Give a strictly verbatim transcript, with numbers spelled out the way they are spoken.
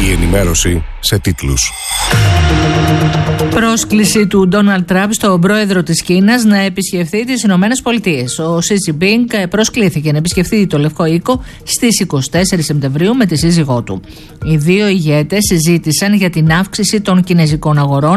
Η ενημέρωση σε τίτλους. Πρόσκληση του Ντόναλντ Τραμπ στον πρόεδρο της Κίνας να επισκεφθεί τις Ηνωμένες Πολιτείες. Ο Σι Τζινπίνγκ προσκλήθηκε να επισκεφθεί το Λευκό Οίκο στις εικοστή τέταρτη Σεπτεμβρίου με τη σύζυγό του. Οι δύο ηγέτες συζήτησαν για την αύξηση των κινέζικων αγορών